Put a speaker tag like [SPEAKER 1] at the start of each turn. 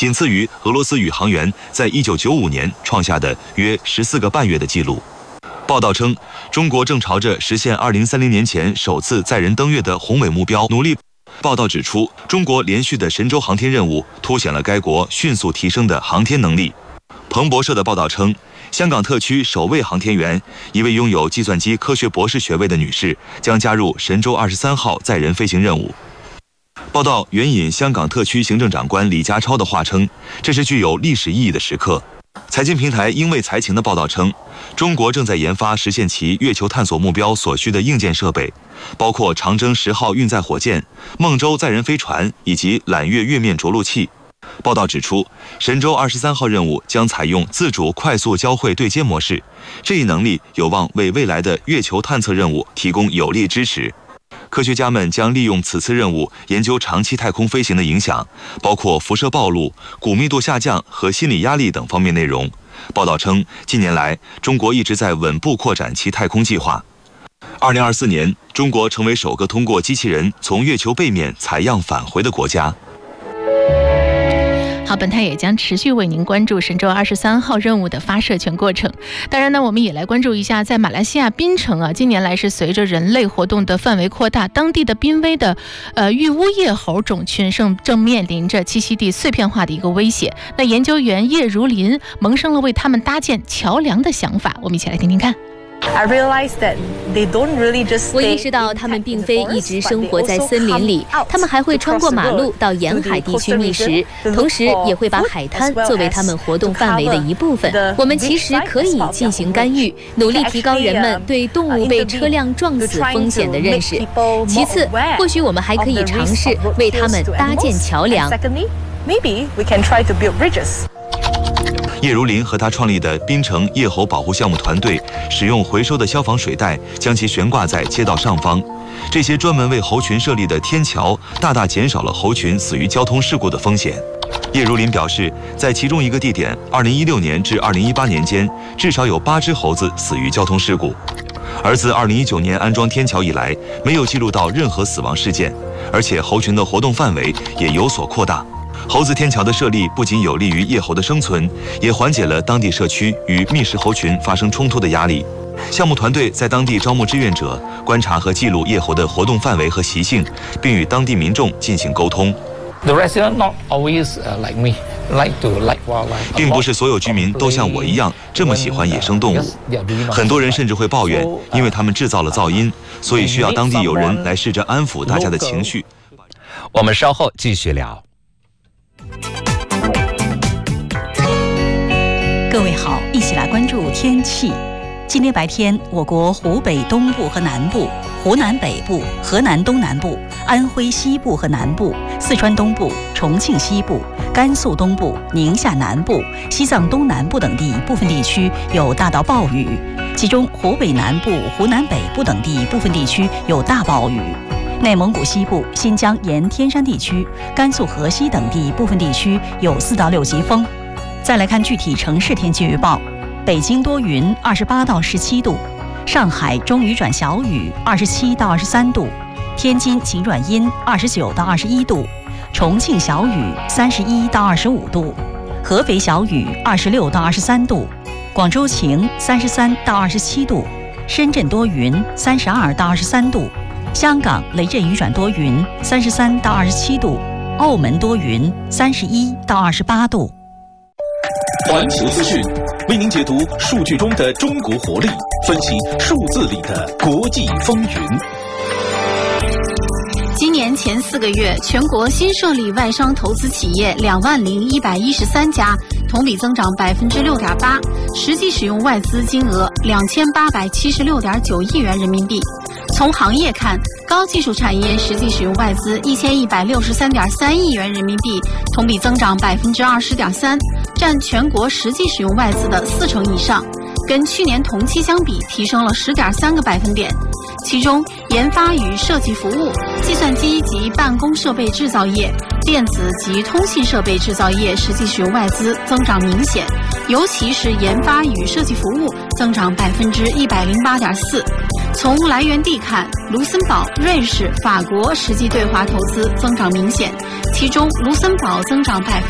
[SPEAKER 1] 仅次于俄罗斯宇航员在1995年创下的约14个半月的纪录。报道称，中国正朝着实现2030年前首次载人登月的宏伟目标努力。报道指出，中国连续的神舟航天任务凸显了该国迅速提升的航天能力。彭博社的报道称，香港特区首位航天员，一位拥有计算机科学博士学位的女士，将加入神舟23号载人飞行任务。报道援引香港特区行政长官李家超的话称，这是具有历史意义的时刻。财经平台英卫财经的报道称，中国正在研发实现其月球探索目标所需的硬件设备，包括长征10号运载火箭、梦舟载人飞船以及揽月月面着陆器。报道指出，神舟23号任务将采用自主快速交会对接模式，这一能力有望为未来的月球探测任务提供有力支持。科学家们将利用此次任务研究长期太空飞行的影响，包括辐射暴露、骨密度下降和心理压力等方面内容。报道称，近年来中国一直在稳步扩展其太空计划。2024年，中国成为首个通过机器人从月球背面采样返回的国家。
[SPEAKER 2] 好，本台也将持续为您关注神舟23号任务的发射全过程。当然呢，我们也来关注一下，在马来西亚槟城啊，近年来是随着人类活动的范围扩大，当地的濒危的玉乌叶猴种群正面临着栖息地碎片化的一个威胁。那研究员叶如林萌生了为他们搭建桥梁的想法，我们一起来听听看。
[SPEAKER 3] 我意识到他们并非一直生活在森林里，他们还会穿过马路到沿海地区觅食，同时也会把海滩作为他们活动范围的一部分。我们其实可以进行干预，努力提高人们对动物被车辆撞死风险的认识。其次，或许我们还可以尝试为他们搭建桥梁。
[SPEAKER 1] 叶如林和他创立的槟城叶猴保护项目团队，使用回收的消防水带将其悬挂在街道上方。这些专门为猴群设立的天桥，大大减少了猴群死于交通事故的风险。叶如林表示，在其中一个地点，2016年至2018年间，至少有8只猴子死于交通事故。而自2019年安装天桥以来，没有记录到任何死亡事件，而且猴群的活动范围也有所扩大。猴子天桥的设立不仅有利于叶猴的生存，也缓解了当地社区与觅食猴群发生冲突的压力。项目团队在当地招募志愿者，观察和记录叶猴的活动范围和习性，并与当地民众进行沟通。并不是所有居民都像我一样这么喜欢野生动物，很多人甚至会抱怨，因为他们制造了噪音，所以需要当地有人来试着安抚大家的情绪。
[SPEAKER 4] 我们稍后继续聊。
[SPEAKER 5] 各位好，一起来关注天气。今天白天，我国湖北东部和南部、湖南北部、河南东南部、安徽西部和南部、四川东部、重庆西部、甘肃东部、宁夏南部、西藏东南部等地部分地区有大到暴雨，其中湖北南部、湖南北部等地部分地区有大暴雨。内蒙古西部、新疆沿天山地区、甘肃河西等地部分地区有4到6级风。再来看具体城市天气预报：北京多云，28到17度；上海中雨转小雨，27到23度；天津晴转阴，29到21度；重庆小雨，31到25度；合肥小雨，26到23度；广州晴，33到27度；深圳多云，32到23度；香港雷阵雨转多云，33到27度；澳门多云，31到28度。
[SPEAKER 6] 环球资讯为您解读数据中的中国活力，分析数字里的国际风云。
[SPEAKER 2] 今年前4个月，全国新设立外商投资企业20113家，同比增长6.8%，实际使用外资金额2876.9亿元人民币。从行业看，高技术产业实际使用外资1163.3亿元人民币，同比增长20.3%，占全国实际使用外资的40%以上，跟去年同期相比提升了10.3个百分点。其中，研发与设计服务、计算机及办公设备制造业、电子及通信设备制造业实际使用外资增长明显，尤其是研发与设计服务增长108.4%。从来源地看，卢森堡、瑞士、法国实际对华投资增长明显，其中卢森堡增长